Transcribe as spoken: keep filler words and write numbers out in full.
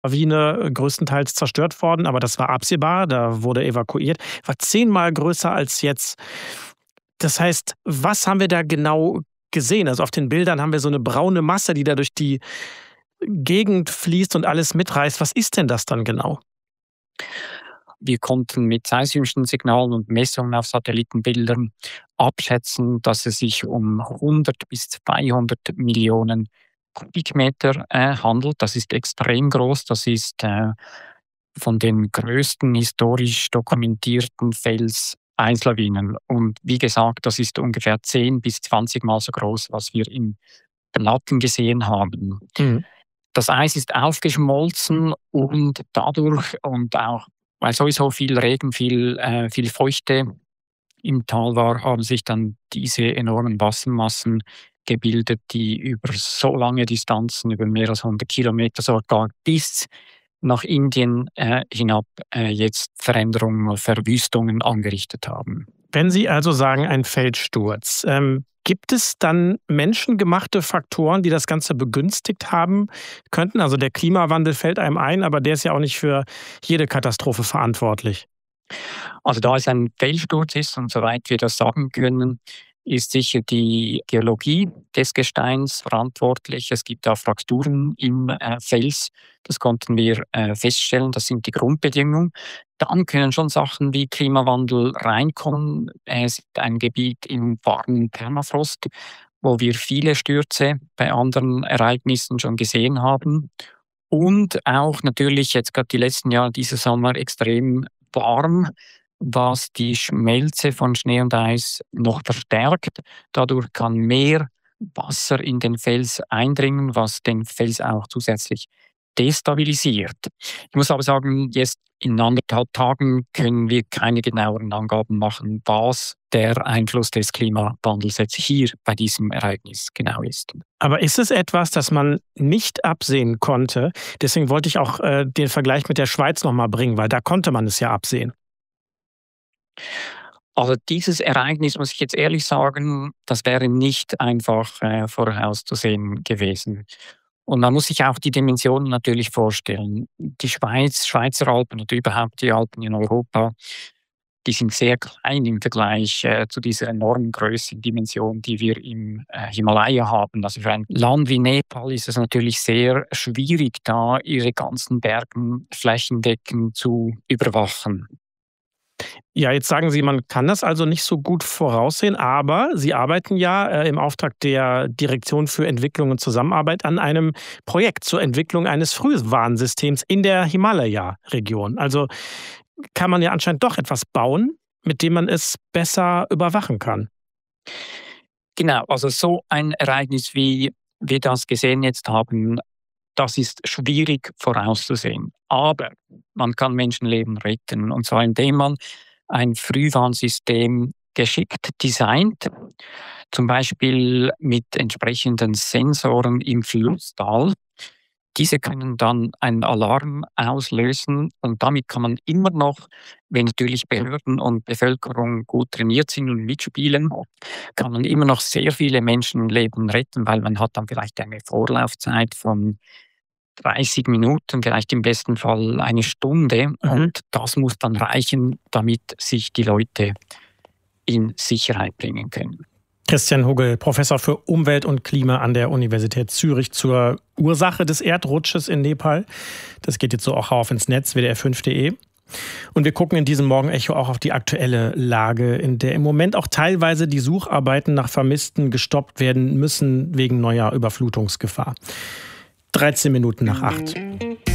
Lawine größtenteils zerstört worden, aber das war absehbar, da wurde evakuiert, war zehnmal größer als jetzt. Das heißt, was haben wir da genau gesehen? Also auf den Bildern haben wir so eine braune Masse, die da durch die Gegend fließt und alles mitreißt. Was ist denn das dann genau? Wir konnten mit seismischen Signalen und Messungen auf Satellitenbildern abschätzen, dass es sich um hundert bis zweihundert Millionen Kubikmeter äh, handelt. Das ist extrem groß. Das ist äh, von den größten historisch dokumentierten Fels-Eislawinen. Und wie gesagt, das ist ungefähr zehn bis zwanzig Mal so groß, was wir im Platten gesehen haben. Mhm. Das Eis ist aufgeschmolzen und dadurch und auch, weil sowieso viel Regen, viel, äh, viel Feuchte im Tal war, haben sich dann diese enormen Wassermassen gebildet, die über so lange Distanzen, über mehr als hundert Kilometer, sogar bis nach Indien äh, hinab äh, jetzt Veränderungen, Verwüstungen angerichtet haben. Wenn Sie also sagen, ein Felssturz, ähm, gibt es dann menschengemachte Faktoren, die das Ganze begünstigt haben könnten? Also der Klimawandel fällt einem ein, aber der ist ja auch nicht für jede Katastrophe verantwortlich. Also da es ein Felssturz ist und soweit wir das sagen können, ist sicher die Geologie des Gesteins verantwortlich. Es gibt auch Frakturen im äh, Fels. Das konnten wir äh, feststellen. Das sind die Grundbedingungen. Dann können schon Sachen wie Klimawandel reinkommen. Es ist ein Gebiet im warmen Permafrost, wo wir viele Stürze bei anderen Ereignissen schon gesehen haben. Und auch natürlich jetzt gerade die letzten Jahre, dieser Sommer extrem warm, was die Schmelze von Schnee und Eis noch verstärkt. Dadurch kann mehr Wasser in den Fels eindringen, was den Fels auch zusätzlich destabilisiert. Ich muss aber sagen, jetzt in anderthalb Tagen können wir keine genaueren Angaben machen, was der Einfluss des Klimawandels jetzt hier bei diesem Ereignis genau ist. Aber ist es etwas, das man nicht absehen konnte? Deswegen wollte ich auch äh, den Vergleich mit der Schweiz nochmal bringen, weil da konnte man es ja absehen. Also dieses Ereignis, muss ich jetzt ehrlich sagen, das wäre nicht einfach äh, vorauszusehen gewesen. Und man muss sich auch die Dimensionen natürlich vorstellen. Die Schweiz, Schweizer Alpen und überhaupt die Alpen in Europa, die sind sehr klein im Vergleich äh, zu dieser enormen Größe und Dimension, die wir im äh, Himalaya haben. Also für ein Land wie Nepal ist es natürlich sehr schwierig, da ihre ganzen Bergen flächendeckend zu überwachen. Ja, jetzt sagen Sie, man kann das also nicht so gut voraussehen, aber Sie arbeiten ja äh, im Auftrag der Direktion für Entwicklung und Zusammenarbeit an einem Projekt zur Entwicklung eines Frühwarnsystems in der Himalaya-Region. Also kann man ja anscheinend doch etwas bauen, mit dem man es besser überwachen kann. Genau, also so ein Ereignis, wie wir das gesehen jetzt haben, das ist schwierig vorauszusehen. Aber man kann Menschenleben retten. Und zwar indem man ein Frühwarnsystem geschickt designt, zum Beispiel mit entsprechenden Sensoren im Flusstal. Diese können dann einen Alarm auslösen und damit kann man immer noch, wenn natürlich Behörden und Bevölkerung gut trainiert sind und mitspielen, kann man immer noch sehr viele Menschenleben retten, weil man hat dann vielleicht eine Vorlaufzeit von dreißig Minuten, vielleicht im besten Fall eine Stunde. Mhm. Und das muss dann reichen, damit sich die Leute in Sicherheit bringen können. Christian Hugel, Professor für Umwelt und Klima an der Universität Zürich zur Ursache des Erdrutsches in Nepal. Das geht jetzt so auch auf ins Netz, w d r fünf punkt d e. Und wir gucken in diesem Morgenecho auch auf die aktuelle Lage, in der im Moment auch teilweise die Sucharbeiten nach Vermissten gestoppt werden müssen wegen neuer Überflutungsgefahr. dreizehn Minuten nach acht.